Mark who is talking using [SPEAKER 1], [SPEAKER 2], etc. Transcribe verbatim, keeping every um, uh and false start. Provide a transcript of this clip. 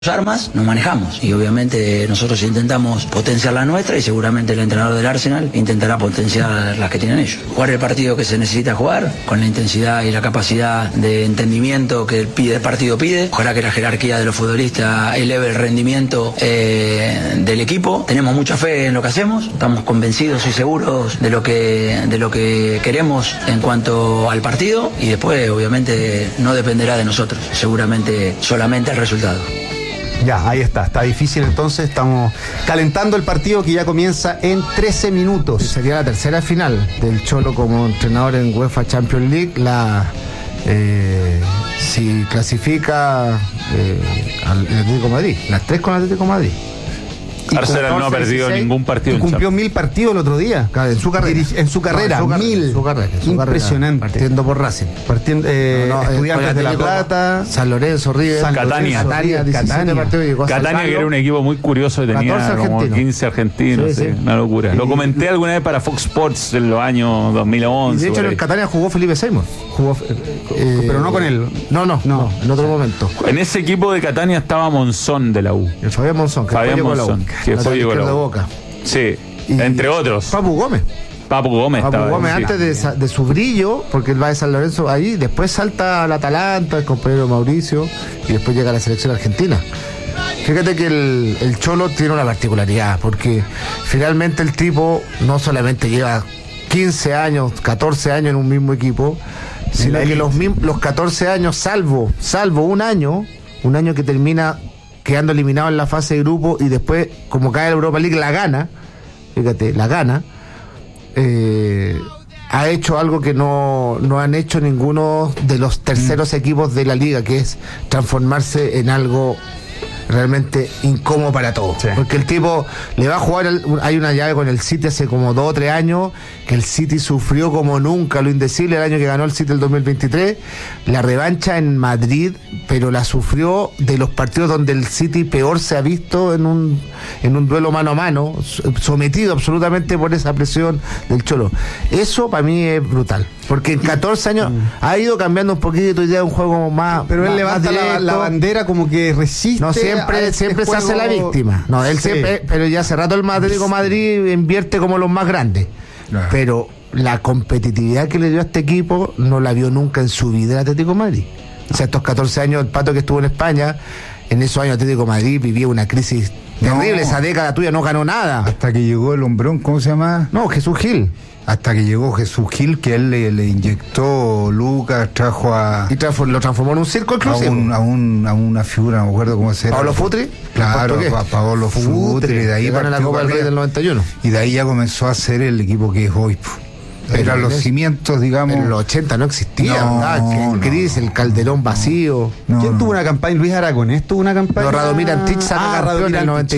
[SPEAKER 1] armas nos manejamos y obviamente nosotros intentamos potenciar la nuestra y seguramente el entrenador del Arsenal intentará potenciar las que tienen ellos. Jugar el partido que se necesita jugar con la intensidad y la capacidad de entendimiento que el, pide, el partido pide. Ojalá que la jerarquía de los futbolistas eleve el rendimiento eh, del equipo. Tenemos mucha fe en lo que hacemos, estamos convencidos y seguros de lo que, de lo que queremos en cuanto al partido y después obviamente no dependerá de nosotros, seguramente solamente el resultado.
[SPEAKER 2] Ya, ahí está, está difícil entonces, estamos calentando el partido que ya comienza en trece minutos.
[SPEAKER 3] Sería la tercera final del Cholo como entrenador en UEFA Champions League. La eh, si clasifica eh, al Atlético de Madrid, las tres con el Atlético de Madrid.
[SPEAKER 4] Arsenal no ha perdido ningún partido.
[SPEAKER 2] Y cumplió mil partidos el otro día.
[SPEAKER 3] En su carrera.
[SPEAKER 2] En su carrera,
[SPEAKER 3] no, en su carrera
[SPEAKER 2] mil.
[SPEAKER 3] En su carrera, en su
[SPEAKER 2] Impresionante.
[SPEAKER 3] Carrera, partiendo por Racing.
[SPEAKER 2] Partiendo, eh, no, no, Estudiantes de La Plata,
[SPEAKER 3] San Lorenzo, River,
[SPEAKER 4] San Catania.
[SPEAKER 3] Catania, diecisiete partidos llegó a
[SPEAKER 4] Catania, que era un equipo muy curioso, tenía como quince argentinos, sí, sí. Una locura. Lo comenté alguna vez para Fox Sports en los años dos mil once.
[SPEAKER 3] Y de hecho, en el Catania jugó Felipe Seymour. Jugó,
[SPEAKER 2] eh, pero no con él.
[SPEAKER 3] No, no, no, no, en otro momento.
[SPEAKER 4] En ese equipo de Catania estaba Monzón de la U.
[SPEAKER 3] El Fabián Monzón, que
[SPEAKER 4] Fabián
[SPEAKER 3] fue
[SPEAKER 4] Monzón, que fue llegó la U.
[SPEAKER 3] Boca.
[SPEAKER 4] Sí,
[SPEAKER 3] y
[SPEAKER 4] entre otros.
[SPEAKER 3] Papu Gómez.
[SPEAKER 4] Papu Gómez
[SPEAKER 3] Papu
[SPEAKER 4] estaba
[SPEAKER 3] Gómez
[SPEAKER 4] ahí,
[SPEAKER 3] antes
[SPEAKER 4] sí.
[SPEAKER 3] de, de su brillo, porque él va de San Lorenzo ahí, después salta al Atalanta, el compañero Mauricio, y después llega a la selección argentina. Fíjate que el, el Cholo tiene una particularidad, porque finalmente el tipo no solamente lleva quince años, catorce años en un mismo equipo, sino que los, los catorce años, salvo, salvo un año, un año que termina quedando eliminado en la fase de grupo y después, como cae la Europa League, la gana, fíjate, la gana, eh, ha hecho algo que no, no han hecho ninguno de los terceros mm. equipos de la liga, que es transformarse en algo realmente incómodo para todos. Sí. Porque el tipo le va a jugar, el, hay una llave con el City hace como dos o tres años, que el City sufrió como nunca, lo indecible, el año que ganó el City el dos mil veintitrés, la revancha en Madrid, pero la sufrió de los partidos donde el City peor se ha visto en un, en un duelo mano a mano, sometido absolutamente por esa presión del Cholo. Eso para mí es brutal, porque en catorce años mm. ha ido cambiando un poquito, ya un juego más.
[SPEAKER 2] Pero
[SPEAKER 3] más,
[SPEAKER 2] él levanta la, la bandera como que resiste.
[SPEAKER 3] No siempre, siempre se hace la víctima. No, él sí. siempre, pero ya hace rato el Atlético de Madrid invierte como los más grandes. No. Pero la competitividad que le dio a este equipo no la vio nunca en su vida el Atlético de Madrid. O sea, estos catorce años, el Pato que estuvo en España, en esos años Atlético de Madrid vivía una crisis terrible. No. Esa década tuya no ganó nada.
[SPEAKER 5] Hasta que llegó el hombrón, ¿cómo se llama?
[SPEAKER 3] No, Jesús Gil.
[SPEAKER 5] Hasta que llegó Jesús Gil, que él le, le inyectó Lucas, trajo a...
[SPEAKER 3] Y transform, lo transformó en un circo inclusive.
[SPEAKER 5] A, un, a, un, a una figura, no me acuerdo cómo se llama.
[SPEAKER 3] ¿Pablo Futri?
[SPEAKER 5] Claro, a Pablo Futri. De ahí
[SPEAKER 3] ganó la Copa del Rey del noventa y uno.
[SPEAKER 5] Y de ahí ya comenzó a ser el equipo que es hoy. Pero los cimientos, digamos...
[SPEAKER 3] En los ochenta no existía,
[SPEAKER 5] no,
[SPEAKER 3] ¿verdad? El Cris, no, el Calderón vacío.
[SPEAKER 2] No, ¿Quién no. tuvo una campaña? Luis Aragonés tuvo una campaña.
[SPEAKER 3] No, Radomir Antich saca
[SPEAKER 2] ah,
[SPEAKER 3] campeón en el noventa y